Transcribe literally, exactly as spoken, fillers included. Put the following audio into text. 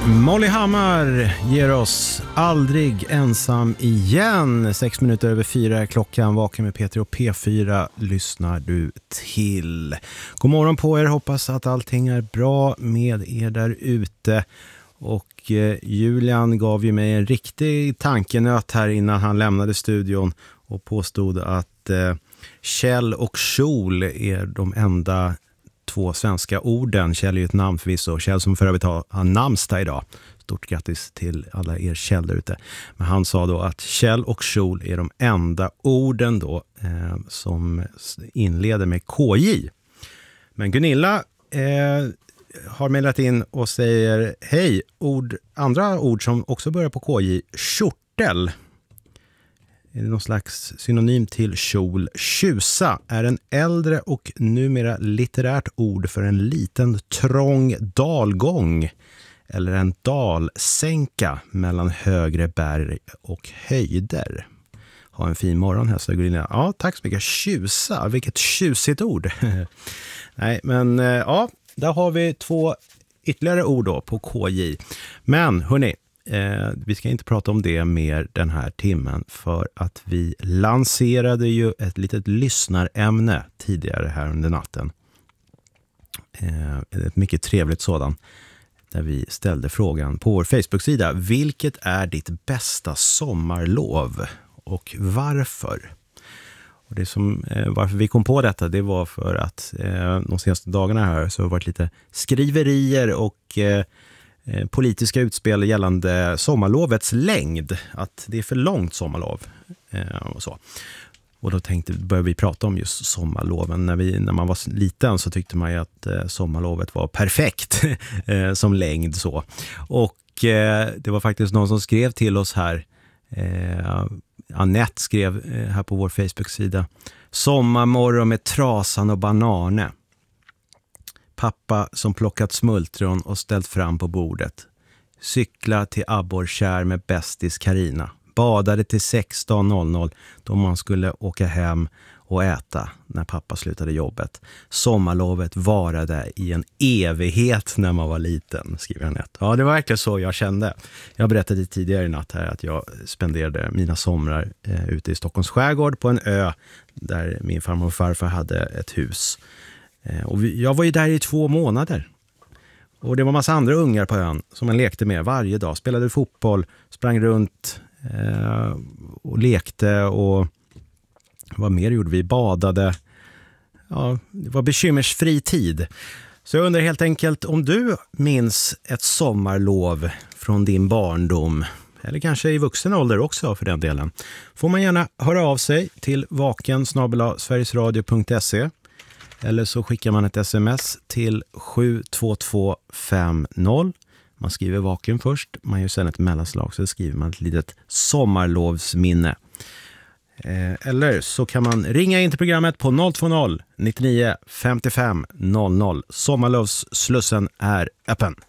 Molly Hammar ger oss Aldrig ensam igen. Sex minuter över fyra är klockan. Vaken med Peter och P fyra lyssnar du till. God morgon på er. Hoppas att allting är bra med er där ute. Och eh, Julian gav ju mig en riktig tankenöt här innan han lämnade studion och påstod att eh, Kjell och Kjol är de enda två svenska orden. Kjell är ju ett namn förvisso. Kjell som för övrigt har, har namnsdag idag. Stort grattis till alla er Kjell där ute. Men han sa då att Kjell och Kjol är de enda orden då eh, som inleder med K J. Men Gunilla eh, har mejlat in och säger hej, ord, andra ord som också börjar på K J. Kjortel. Är det någon slags synonym till kjol? Tjusa är en äldre och numera litterärt ord för en liten trång dalgång eller en dalsänka mellan högre berg och höjder. Ha en fin morgon, hälsar Gunilla. Ja, tack så mycket. Tjusa, vilket tjusigt ord. Nej, men ja, där har vi två ytterligare ord då på K J. Men hörni, Eh, vi ska inte prata om det mer den här timmen för att vi lanserade ju ett litet lyssnarämne tidigare här under natten. Eh, ett mycket trevligt sådan där vi ställde frågan på vår Facebook-sida: vilket är ditt bästa sommarlov och varför? Och det som, eh, varför vi kom på detta, det var för att eh, de senaste dagarna här så har det varit lite skriverier och eh, politiska utspel gällande sommarlovets längd, att det är för långt sommarlov eh, och så. Och då tänkte började vi prata om just sommarloven. När, vi, när man var liten så tyckte man ju att eh, sommarlovet var perfekt eh, som längd så. Och eh, det var faktiskt någon som skrev till oss här. Eh, Annette skrev eh, här på vår Facebook-sida: sommarmorgon med trasan och banane. Pappa som plockat smultron och ställt fram på bordet. Cykla till abborrkär med bästis Karina. Badade till sexton noll noll då man skulle åka hem och äta när pappa slutade jobbet. Sommarlovet varade i en evighet när man var liten, skriver Annette. Ja, det var verkligen så jag kände. Jag berättade tidigare i natt här att jag spenderade mina somrar eh, ute i Stockholms skärgård på en ö där min farmor och farfar hade ett hus. Och jag var ju där i två månader. Och det var massa andra ungar på ön som man lekte med varje dag. Spelade fotboll, sprang runt eh, och lekte. Och vad mer gjorde vi? Badade. Ja, det var bekymmersfri tid. Så jag undrar helt enkelt om du minns ett sommarlov från din barndom. Eller kanske i vuxen ålder också för den delen. Får man gärna höra av sig till vaken snabel-a sverigesradio punkt se. Eller så skickar man ett sms till sju två två fem noll. Man skriver vaken först. Man gör sedan ett mellanslag, så skriver man ett litet sommarlovsminne. Eller så kan man ringa in till programmet på noll två noll nittionio femtiofem noll noll. Sommarlovsslussen är öppen.